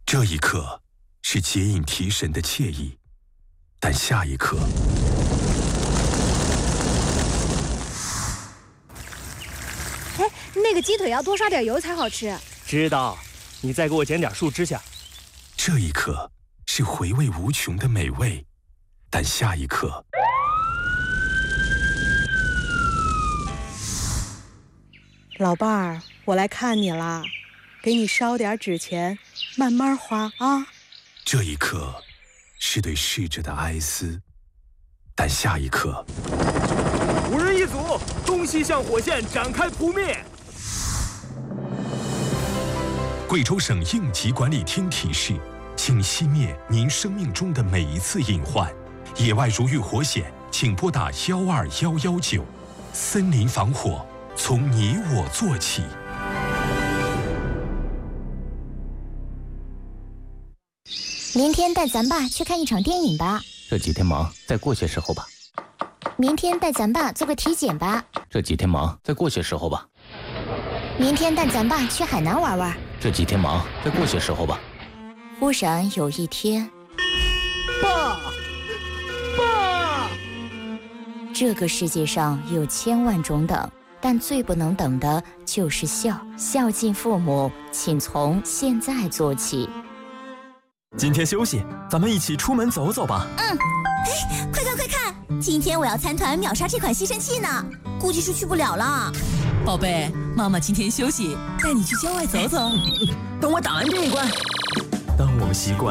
这一刻是解瘾提神的惬意，但下一刻， 哎，那个鸡腿要多刷点油才好吃。 知道，你再给我捡点树枝下。 这一刻是回味无穷的美味，但下一刻， 老伴儿，我来看你啦，给你烧点纸钱，慢慢花啊。 这一刻是对逝者的哀思，但下一刻 5人一组，东西向火线展开扑灭。 贵州省应急管理厅提示，请熄灭您生命中的每一次隐患。野外如遇火险，请拨打12119。森林防火，从你我做起。 明天带咱爸去看一场电影吧。 这几天忙，再过些时候吧。 明天带咱爸做个体检吧。 这几天忙，再过些时候吧。 明天带咱爸去海南玩玩。 这几天忙，再过些时候吧。 忽然有一天， 爸， 这个世界上有千万种等，但最不能等的就是孝。孝敬父母，请从现在做起。 今天休息，咱们一起出门走走吧。 快看快看，今天我要参团秒杀这款吸尘器呢，估计是去不了了。 宝贝，妈妈今天休息，带你去郊外走走。 等我打完这一关。当我们习惯